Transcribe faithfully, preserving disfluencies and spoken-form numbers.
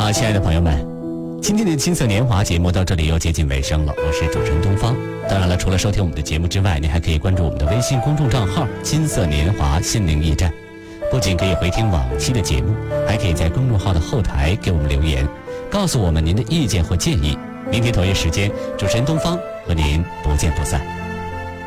好，亲爱的朋友们，今天的金色年华节目到这里又接近尾声了，我是主持人东方。当然了，除了收听我们的节目之外，您还可以关注我们的微信公众账号金色年华心灵驿站，不仅可以回听往期的节目，还可以在公众号的后台给我们留言，告诉我们您的意见或建议。明天同一时间，主持人东方和您不见不散。